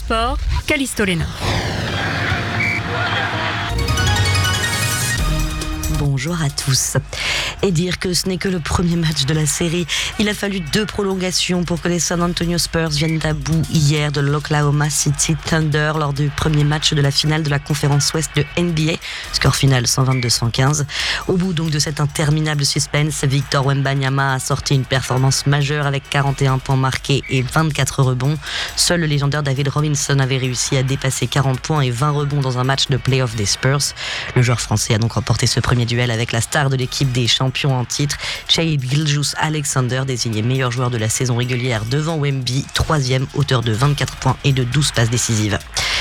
sport, Callisto Lénard. Bonjour à tous. Et dire que ce n'est que le premier match de la série. Il a fallu 2 prolongations pour que les San Antonio Spurs viennent à bout hier de l'Oklahoma City Thunder lors du premier match de la finale de la conférence Ouest de NBA. Score final 122-115. Au bout donc de cet interminable suspense, Victor Wembanyama a sorti une performance majeure avec 41 points marqués et 24 rebonds. Seul le légendaire David Robinson avait réussi à dépasser 40 points et 20 rebonds dans un match de play-off des Spurs. Le joueur français a donc remporté ce premier duel avec la star de l'équipe des champions en titre, Shai Gilgeous-Alexander, désigné meilleur joueur de la saison régulière devant Wemby, 3e, auteur de 24 points et de 12 passes décisives.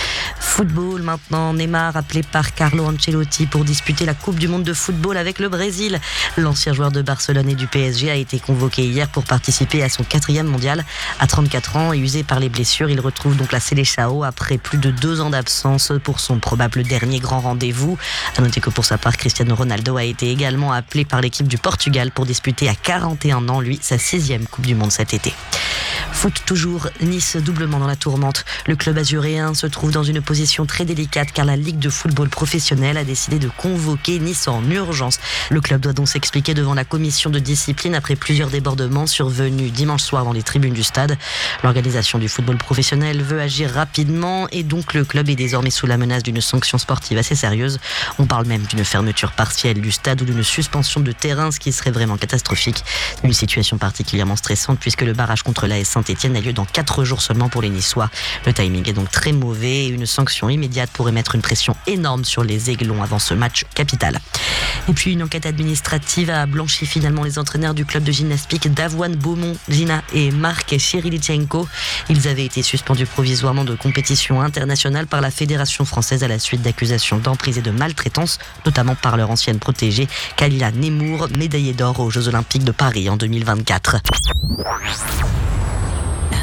Football maintenant, Neymar appelé par Carlo Ancelotti pour disputer la Coupe du Monde de football avec le Brésil. L'ancien joueur de Barcelone et du PSG a été convoqué hier pour participer à son 4e mondial. À 34 ans et usé par les blessures, il retrouve donc la Seleção après plus de 2 ans d'absence pour son probable dernier grand rendez-vous. À noter que pour sa part, Cristiano Ronaldo a été également appelé par l'équipe du Portugal pour disputer à 41 ans, lui, sa 6e Coupe du Monde cet été. Foot toujours, Nice doublement dans la tourmente. Le club azuréen se trouve dans une position très délicate car la Ligue de football professionnel a décidé de convoquer Nice en urgence. Le club doit donc s'expliquer devant la commission de discipline après plusieurs débordements survenus dimanche soir dans les tribunes du stade. L'organisation du football professionnel veut agir rapidement et donc le club est désormais sous la menace d'une sanction sportive assez sérieuse. On parle même d'une fermeture partielle du stade ou d'une suspension de terrain, ce qui serait vraiment catastrophique. Une situation particulièrement stressante puisque le barrage contre l'AS Saint-Etienne a lieu dans 4 jours seulement pour les Niçois. Le timing est donc très mauvais et une sanction immédiate pourrait mettre une pression énorme sur les Aiglons avant ce match capital. Et puis une enquête administrative a blanchi finalement les entraîneurs du club de gymnastique d'Avoine Beaumont, Gina et Marc Chirilichenko. Ils avaient été suspendus provisoirement de compétition internationale par la Fédération française à la suite d'accusations d'emprise et de maltraitance, notamment par leur ancienne protégée, Kalila Nemour, médaillée d'or aux Jeux Olympiques de Paris en 2024.